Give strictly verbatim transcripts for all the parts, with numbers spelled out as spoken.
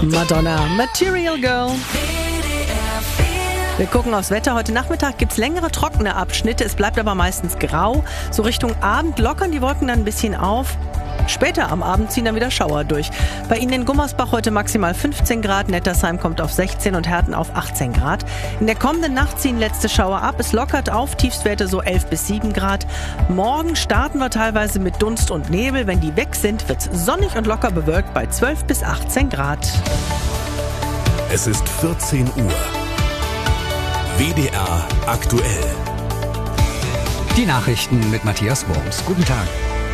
Madonna, Material Girl. Wir gucken aufs Wetter. Heute Nachmittag gibt es längere trockene Abschnitte. Es bleibt aber meistens grau. So Richtung Abend lockern die Wolken dann ein bisschen auf. Später am Abend ziehen dann wieder Schauer durch. Bei Ihnen in Gummersbach heute maximal fünfzehn Grad, Nettersheim kommt auf sechzehn und Herten auf achtzehn Grad. In der kommenden Nacht ziehen letzte Schauer ab. Es lockert auf, Tiefstwerte so elf bis sieben Grad. Morgen starten wir teilweise mit Dunst und Nebel. Wenn die weg sind, wird es sonnig und locker bewölkt bei zwölf bis achtzehn Grad. Es ist vierzehn Uhr. W D R aktuell. Die Nachrichten mit Matthias Worms. Guten Tag.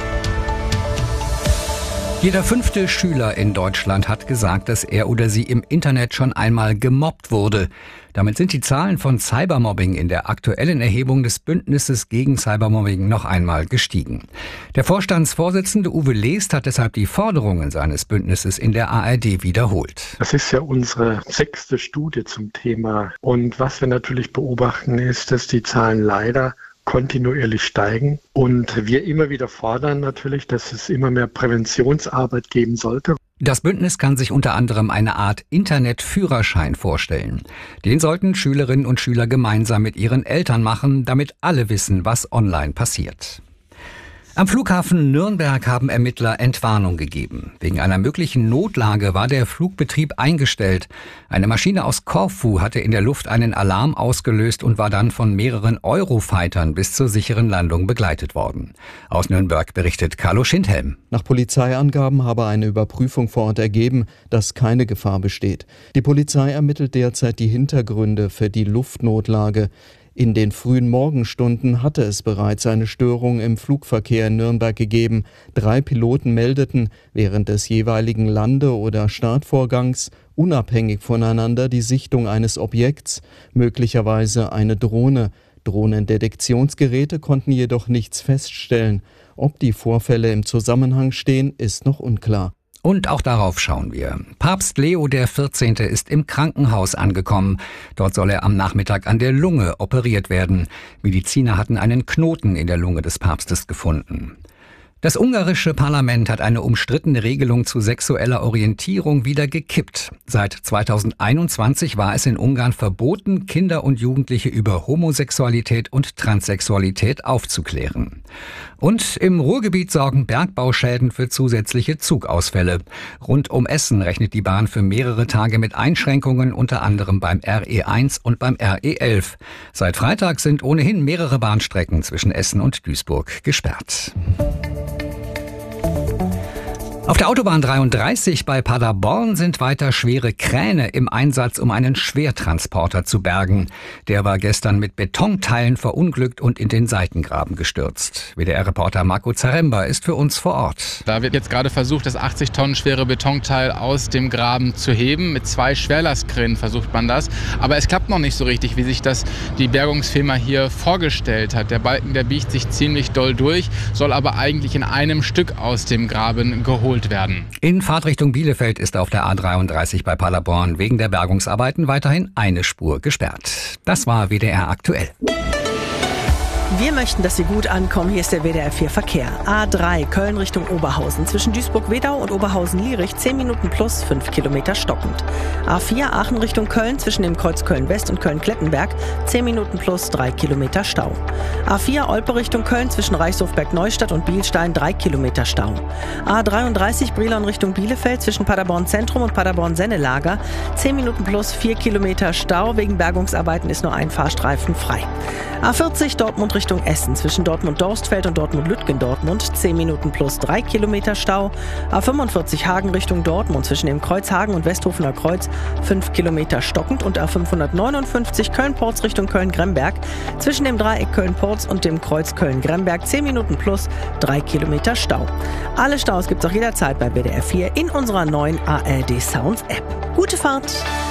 Jeder fünfte Schüler in Deutschland hat gesagt, dass er oder sie im Internet schon einmal gemobbt wurde. Damit sind die Zahlen von Cybermobbing in der aktuellen Erhebung des Bündnisses gegen Cybermobbing noch einmal gestiegen. Der Vorstandsvorsitzende Uwe Lest hat deshalb die Forderungen seines Bündnisses in der A R D wiederholt. Das ist ja unsere sechste Studie zum Thema. Und was wir natürlich beobachten, ist, dass die Zahlen leider kontinuierlich steigen und wir immer wieder fordern natürlich, dass es immer mehr Präventionsarbeit geben sollte. Das Bündnis kann sich unter anderem eine Art Internetführerschein vorstellen. Den sollten Schülerinnen und Schüler gemeinsam mit ihren Eltern machen, damit alle wissen, was online passiert. Am Flughafen Nürnberg haben Ermittler Entwarnung gegeben. Wegen einer möglichen Notlage war der Flugbetrieb eingestellt. Eine Maschine aus Korfu hatte in der Luft einen Alarm ausgelöst und war dann von mehreren Eurofightern bis zur sicheren Landung begleitet worden. Aus Nürnberg berichtet Carlo Schindhelm. Nach Polizeiangaben habe eine Überprüfung vor Ort ergeben, dass keine Gefahr besteht. Die Polizei ermittelt derzeit die Hintergründe für die Luftnotlage. In den frühen Morgenstunden hatte es bereits eine Störung im Flugverkehr in Nürnberg gegeben. Drei Piloten meldeten während des jeweiligen Lande- oder Startvorgangs unabhängig voneinander die Sichtung eines Objekts, möglicherweise eine Drohne. Drohnendetektionsgeräte konnten jedoch nichts feststellen. Ob die Vorfälle im Zusammenhang stehen, ist noch unklar. Und auch darauf schauen wir. Papst Leo der vierzehnte ist im Krankenhaus angekommen. Dort soll er am Nachmittag an der Lunge operiert werden. Mediziner hatten einen Knoten in der Lunge des Papstes gefunden. Das ungarische Parlament hat eine umstrittene Regelung zu sexueller Orientierung wieder gekippt. Seit zweitausendeinundzwanzig war es in Ungarn verboten, Kinder und Jugendliche über Homosexualität und Transsexualität aufzuklären. Und im Ruhrgebiet sorgen Bergbauschäden für zusätzliche Zugausfälle. Rund um Essen rechnet die Bahn für mehrere Tage mit Einschränkungen, unter anderem beim R E eins und beim R E elf. Seit Freitag sind ohnehin mehrere Bahnstrecken zwischen Essen und Duisburg gesperrt. Auf der Autobahn dreiunddreißig bei Paderborn sind weiter schwere Kräne im Einsatz, um einen Schwertransporter zu bergen. Der war gestern mit Betonteilen verunglückt und in den Seitengraben gestürzt. W D R-Reporter Marco Zaremba ist für uns vor Ort. Da wird jetzt gerade versucht, das achtzig Tonnen schwere Betonteil aus dem Graben zu heben. Mit zwei Schwerlastkränen versucht man das. Aber es klappt noch nicht so richtig, wie sich das die Bergungsfirma hier vorgestellt hat. Der Balken, der biegt sich ziemlich doll durch, soll aber eigentlich in einem Stück aus dem Graben geholt werden. In Fahrtrichtung Bielefeld ist auf der A dreiunddreißig bei Paderborn wegen der Bergungsarbeiten weiterhin eine Spur gesperrt. Das war W D R aktuell. Wir möchten, dass Sie gut ankommen. Hier ist der W D R vier Verkehr. A drei Köln Richtung Oberhausen. Zwischen Duisburg-Wedau und Oberhausen-Lierich zehn Minuten plus fünf Kilometer stockend. A vier Aachen Richtung Köln zwischen dem Kreuz Köln-West und Köln-Klettenberg zehn Minuten plus drei Kilometer Stau. A vier Olpe Richtung Köln zwischen Reichshofberg-Neustadt und Bielstein drei Kilometer Stau. A dreiunddreißig Brilon Richtung Bielefeld zwischen Paderborn Zentrum und Paderborn Sennelager zehn Minuten plus vier Kilometer Stau. Wegen Bergungsarbeiten ist nur ein Fahrstreifen frei. A vierzig Dortmund Richtung Essen zwischen Dortmund-Dorstfeld und Dortmund-Lütgendortmund zehn Minuten plus drei Kilometer Stau. A fünfundvierzig Hagen Richtung Dortmund zwischen dem Kreuz Hagen und Westhofener Kreuz fünf Kilometer stockend und A fünfhundertneunundfünfzig Köln-Porz Richtung Köln-Gremberg zwischen dem Dreieck Köln-Porz und dem Kreuz Köln-Gremberg zehn Minuten plus drei Kilometer Stau. Alle Staus gibt's auch jederzeit bei W D R vier in unserer neuen A R D Sounds App. Gute Fahrt!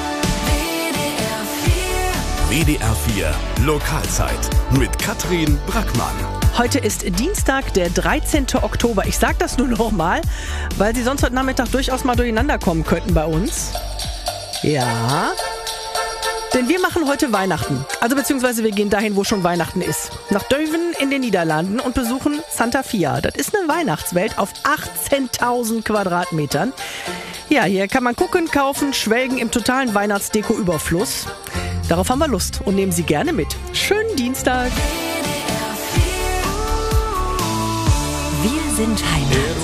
W D R vier Lokalzeit mit Katrin Brackmann. Heute ist Dienstag, der dreizehnte Oktober. Ich sage das nur noch mal, weil Sie sonst heute Nachmittag durchaus mal durcheinander kommen könnten bei uns. Ja, denn wir machen heute Weihnachten. Also beziehungsweise wir gehen dahin, wo schon Weihnachten ist. Nach Deuven in den Niederlanden und besuchen Santa Fia. Das ist eine Weihnachtswelt auf achtzehntausend Quadratmetern. Ja, hier kann man gucken, kaufen, schwelgen im totalen Weihnachtsdeko-Überfluss. Darauf haben wir Lust und nehmen Sie gerne mit. Schönen Dienstag. Wir sind Heimat.